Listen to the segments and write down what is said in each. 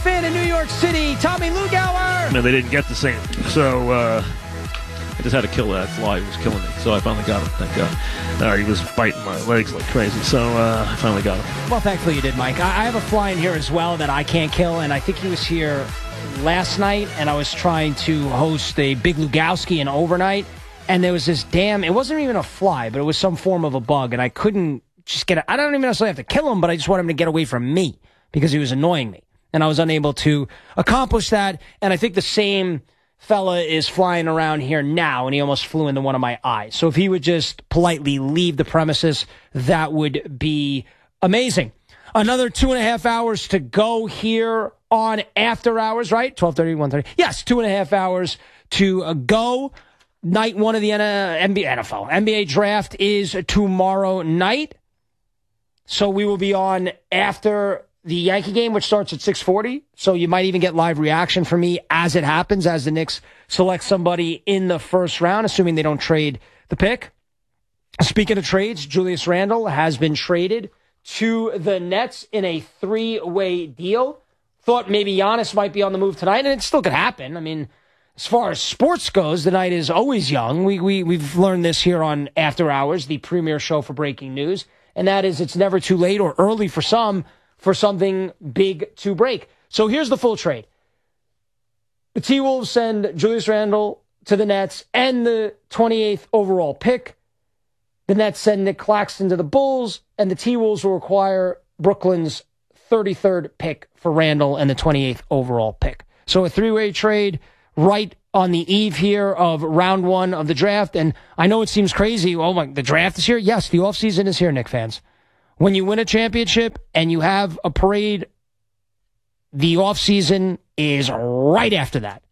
fan in New York City, Tommy Lugauer. No, they didn't get the same. So I just had to kill that fly. He was killing me. So I finally got him, thank God. He was biting my legs like crazy. So I finally got him. Well, thankfully you did, Mike. I have a fly in here as well that I can't kill, and I think he was here last night, and I was trying to host a Big Lugowski in overnight, and there was this it wasn't even a fly, but it was some form of a bug, and I couldn't just get it. I don't even necessarily have to kill him, but I just want him to get away from me because he was annoying me, and I was unable to accomplish that, and I think the same fella is flying around here now, and he almost flew into one of my eyes. So if he would just politely leave the premises, that would be amazing. Another 2.5 hours to go here on After Hours, right? 12:30, 1:30. Yes, 2.5 hours to go. Night one of the NBA draft is tomorrow night. So we will be on after the Yankee game, which starts at 6:40. So you might even get live reaction from me as it happens, as the Knicks select somebody in the first round, assuming they don't trade the pick. Speaking of trades, Julius Randle has been traded to the Nets in a 3-way deal. Thought maybe Giannis might be on the move tonight, and it still could happen. I mean, as far as sports goes, the night is always young. We've learned this here on After Hours, the premier show for breaking news, and that is it's never too late or early for some for something big to break. So here's the full trade. The T-Wolves send Julius Randle to the Nets and the 28th overall pick. The Nets send Nick Claxton to the Bulls, and the T-Wolves will require Brooklyn's 33rd pick for Randle and the 28th overall pick. So a 3-way trade right on the eve here of round one of the draft. And I know it seems crazy. Oh, my, the draft is here? Yes, the offseason is here, Knick fans. When you win a championship and you have a parade, the offseason is right after that.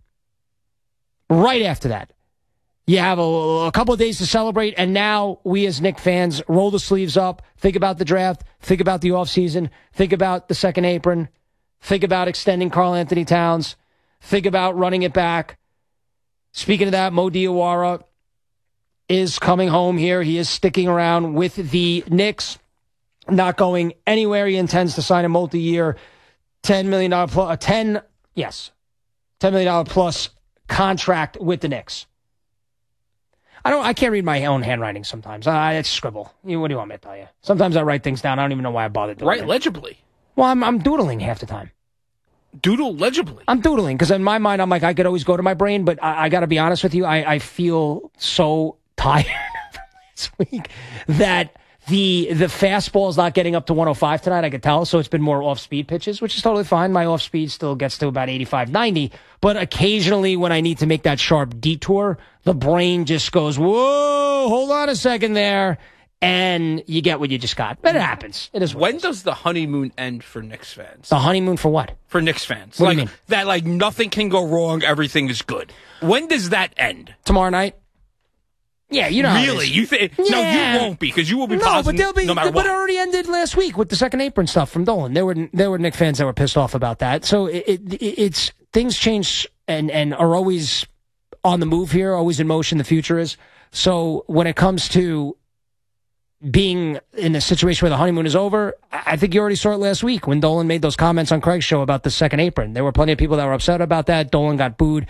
Right after that. You have a couple of days to celebrate, and now we as Knick fans roll the sleeves up, think about the draft, think about the offseason, think about the second apron, think about extending Karl Anthony Towns, think about running it back. Speaking of that, Mo Diawara is coming home here. He is sticking around with the Knicks, not going anywhere. He intends to sign a multi-year $10 million plus contract with the Knicks. I can't read my own handwriting sometimes. I scribble. What do you want me to tell you? Sometimes I write things down. I don't even know why I bother doing it. Write legibly. Well, I'm doodling half the time. Doodle legibly? I'm doodling because in my mind, I'm like, I could always go to my brain, but I got to be honest with you. I feel so tired from this week that the fastball is not getting up to 105 tonight, I could tell. So it's been more off-speed pitches, which is totally fine. My off-speed still gets to about 85, 90. But occasionally when I need to make that sharp detour, the brain just goes, whoa, hold on a second there. And you get what you just got. But it happens. It is. When does the honeymoon end for Knicks fans? The honeymoon for what? For Knicks fans. What do you mean? That nothing can go wrong, everything is good. When does that end? Tomorrow night. Yeah, you know. Really? You think? Yeah. No, you won't be because you will be positive. No matter what. But it already ended last week with the second apron stuff from Dolan. There were Knicks fans that were pissed off about that. So it's things change and are always on the move here, always in motion. The future is. So when it comes to being in a situation where the honeymoon is over, I think you already saw it last week when Dolan made those comments on Craig's show about the second apron. There were plenty of people that were upset about that. Dolan got booed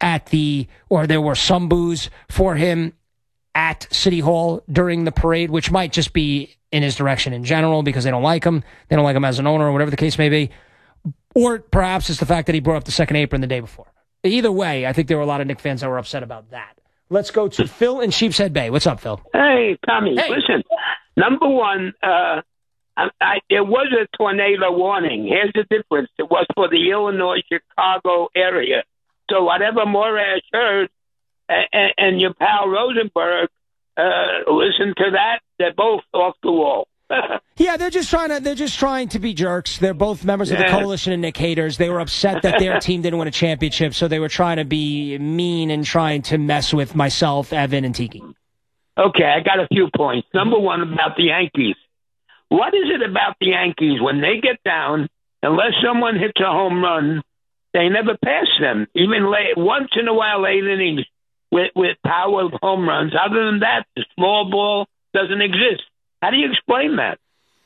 there were some boos for him at City Hall during the parade, which might just be in his direction in general because they don't like him. They don't like him as an owner or whatever the case may be. Or perhaps it's the fact that he brought up the second apron the day before. Either way, I think there were a lot of Knicks fans that were upset about that. Let's go to Phil in Sheepshead Bay. What's up, Phil? Hey, Tommy. Hey. Listen, number one, there was a tornado warning. Here's the difference. It was for the Illinois-Chicago area. So whatever Morash heard, and your pal Rosenberg, listen to that. They're both off the wall. Yeah, they're just trying to be jerks. They're both members of the coalition of Knick haters. They were upset that their team didn't win a championship, so they were trying to be mean and trying to mess with myself, Evan, and Tiki. Okay, I got a few points. Number one, about the Yankees. What is it about the Yankees when they get down, unless someone hits a home run, they never pass them, even once in a while late innings with power of home runs. Other than that, the small ball doesn't exist. How do you explain that?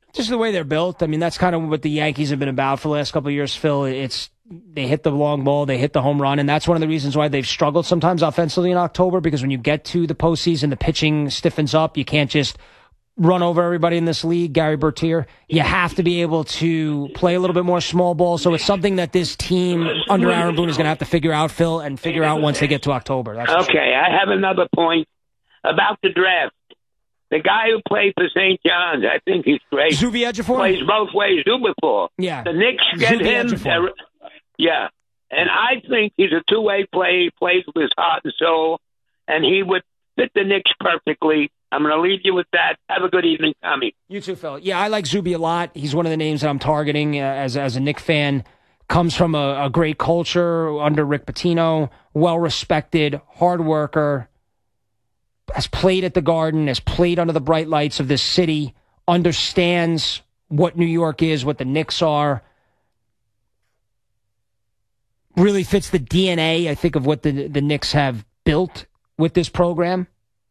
Just the way they're built. I mean, that's kind of what the Yankees have been about for the last couple of years, Phil. They hit the long ball, they hit the home run, and that's one of the reasons why they've struggled sometimes offensively in October, because when you get to the postseason, the pitching stiffens up. You can't just run over everybody in this league, Gary Bertier. You have to be able to play a little bit more small ball. So it's something that this team under Aaron Boone is going to have to figure out, Phil, and figure out once they get to October. That's okay, sure. I have another point about the draft. The guy who played for St. John's, I think he's great. Zubi Ejiofor? Plays both ways, Zubifar. Yeah. The Knicks get him. Yeah. And I think he's a two-way player. He plays with his heart and soul, and he would fit the Knicks perfectly. I'm going to leave you with that. Have a good evening, Tommy. You too, Phil. Yeah, I like Zuby a lot. He's one of the names that I'm targeting as a Knick fan. Comes from a great culture under Rick Pitino. Well-respected, hard worker. Has played at the Garden. Has played under the bright lights of this city. Understands what New York is, what the Knicks are. Really fits the DNA, I think, of what the Knicks have built with this program.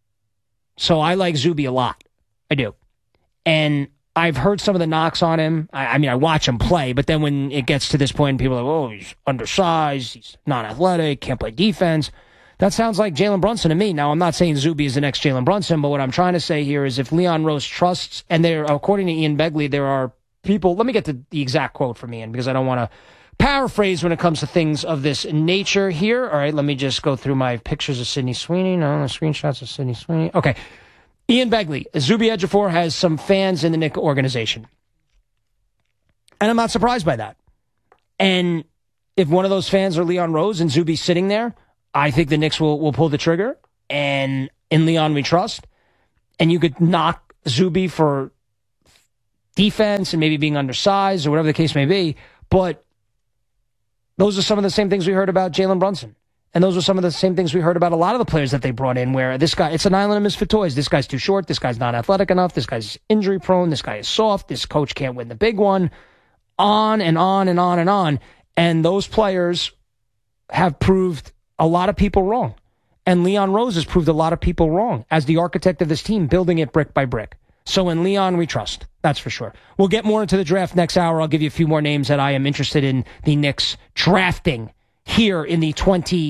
So I like Zuby a lot. I do. And I've heard some of the knocks on him. I mean, I watch him play, but then when it gets to this point, people are like, oh, he's undersized, he's not athletic, can't play defense. That sounds like Jalen Brunson to me. Now, I'm not saying Zuby is the next Jalen Brunson, but what I'm trying to say here is if Leon Rose trusts, and according to Ian Begley, there are people, let me get to the exact quote from Ian, because I don't want to paraphrase when it comes to things of this nature here. All right, let me just go through my pictures of Sidney Sweeney. No, the screenshots of Sidney Sweeney. Okay. Ian Begley, Zubi Ejiofor has some fans in the Knicks organization. And I'm not surprised by that. And if one of those fans are Leon Rose and Zuby's sitting there, I think the Knicks will pull the trigger. And in Leon we trust. And you could knock Zuby for defense and maybe being undersized or whatever the case may be. But those are some of the same things we heard about Jalen Brunson. And those are some of the same things we heard about a lot of the players that they brought in, where this guy, it's an island of misfit toys. This guy's too short. This guy's not athletic enough. This guy's injury prone. This guy is soft. This coach can't win the big one. On and on and on and on. And those players have proved a lot of people wrong. And Leon Rose has proved a lot of people wrong as the architect of this team, building it brick by brick. So in Leon, we trust. That's for sure. We'll get more into the draft next hour. I'll give you a few more names that I am interested in the Knicks drafting here in the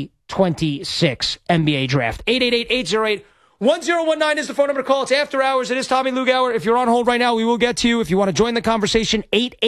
2026 NBA draft. 888-808-1019 is the phone number to call. It's after hours. It is Tommy Lugauer. If you're on hold right now, we will get to you. If you want to join the conversation,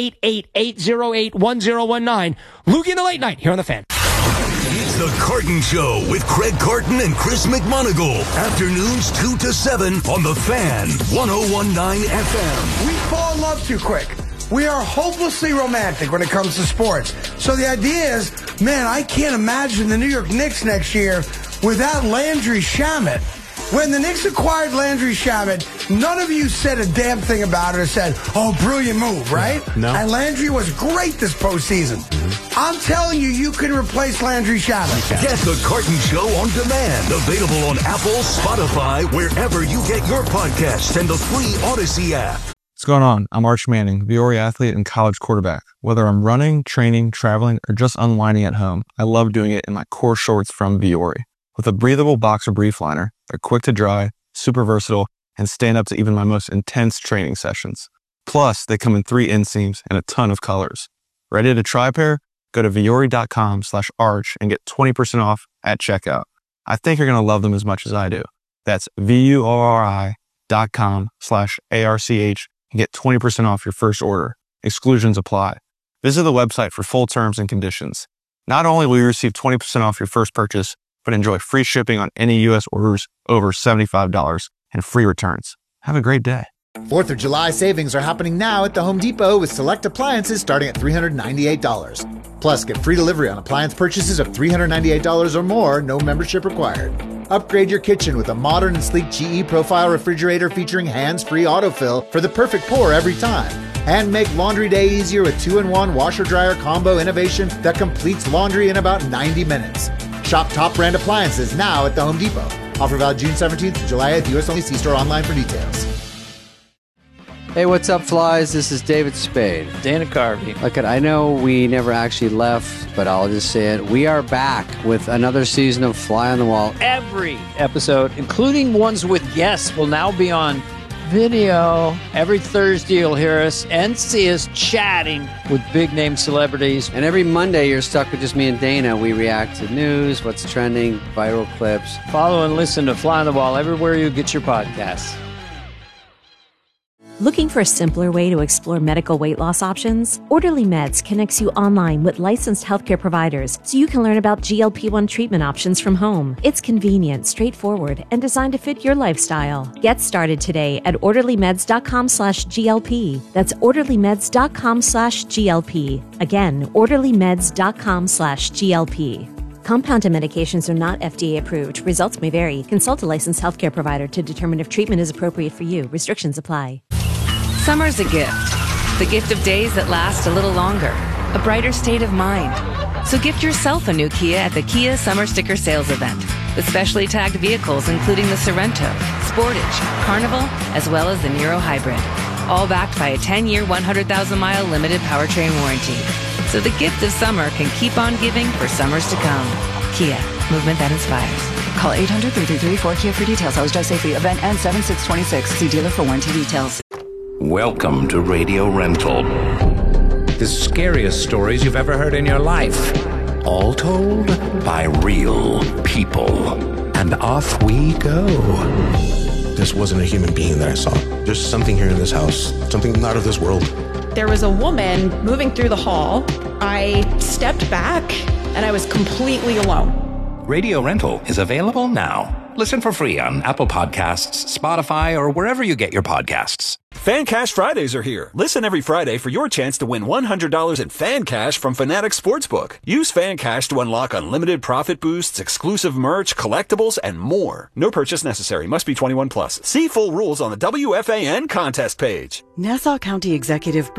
888-808-1019. Luggie in the late night here on The Fan. It's The Carton Show with Craig Carton and Chris McMonagle. Afternoons 2 to 7 on The Fan, 101.9 FM. We fall in love too quick. We are hopelessly romantic when it comes to sports. So the idea is, man, I can't imagine the New York Knicks next year without Landry Shamet. When the Knicks acquired Landry Shamet, none of you said a damn thing about it or said, oh, brilliant move, right? No. And Landry was great this postseason. Mm-hmm. I'm telling you, you can replace Landry Shamet. Get The Carton Show on demand. Available on Apple, Spotify, wherever you get your podcasts, and the free Odyssey app. What's going on? I'm Arch Manning, Viore athlete and college quarterback. Whether I'm running, training, traveling, or just unwinding at home, I love doing it in my core shorts from Viore. With a breathable boxer brief liner, they're quick to dry, super versatile, and stand up to even my most intense training sessions. Plus, they come in 3 inseams and a ton of colors. Ready to try a pair? Go to Viore.com/arch and get 20% off at checkout. I think you're going to love them as much as I do. That's VUORI.com/ARCH and get 20% off your first order. Exclusions apply. Visit the website for full terms and conditions. Not only will you receive 20% off your first purchase, but enjoy free shipping on any U.S. orders over $75 and free returns. Have a great day. 4th of July savings are happening now at the Home Depot with select appliances starting at $398. Plus, get free delivery on appliance purchases of $398 or more, no membership required. Upgrade your kitchen with a modern and sleek GE Profile refrigerator featuring hands-free autofill for the perfect pour every time. And make laundry day easier with 2-in-1 washer-dryer combo innovation that completes laundry in about 90 minutes. Shop top brand appliances now at the Home Depot. Offer valid June 17th to July 8th. U.S. only. See store online for details. Hey, what's up, flies? This is David Spade. Dana Carvey. Look, I know we never actually left, but I'll just say it. We are back with another season of Fly on the Wall. Every episode, including ones with guests, will now be on video. Every Thursday you'll hear us and see us chatting with big-name celebrities. And every Monday you're stuck with just me and Dana. We react to news, what's trending, viral clips. Follow and listen to Fly on the Wall everywhere you get your podcasts. Looking for a simpler way to explore medical weight loss options? Orderly Meds connects you online with licensed healthcare providers so you can learn about GLP-1 treatment options from home. It's convenient, straightforward, and designed to fit your lifestyle. Get started today at orderlymeds.com/GLP. That's orderlymeds.com/GLP. Again, orderlymeds.com/GLP. Compounded medications are not FDA approved. Results may vary. Consult a licensed healthcare provider to determine if treatment is appropriate for you. Restrictions apply. Summer's a gift. The gift of days that last a little longer. A brighter state of mind. So gift yourself a new Kia at the Kia Summer Sticker Sales Event. With specially tagged vehicles including the Sorento, Sportage, Carnival, as well as the Niro Hybrid. All backed by a 10-year, 100,000-mile limited powertrain warranty. So the gift of summer can keep on giving for summers to come. Kia, movement that inspires. Call 800-333-4KIA for details. Always drive safely. Event ends 7/6/26. See dealer for warranty details. Welcome to Radio Rental. The scariest stories you've ever heard in your life. All told by real people. And off we go. This wasn't a human being that I saw. There's something here in this house. Something not of this world. There was a woman moving through the hall. I stepped back and I was completely alone. Radio Rental is available now. Listen for free on Apple Podcasts, Spotify, or wherever you get your podcasts. Fan Cash Fridays are here. Listen every Friday for your chance to win $100 in Fan Cash from Fanatics Sportsbook. Use Fan Cash to unlock unlimited profit boosts, exclusive merch, collectibles, and more. No purchase necessary. Must be 21 plus. See full rules on the WFAN contest page. Nassau County Executive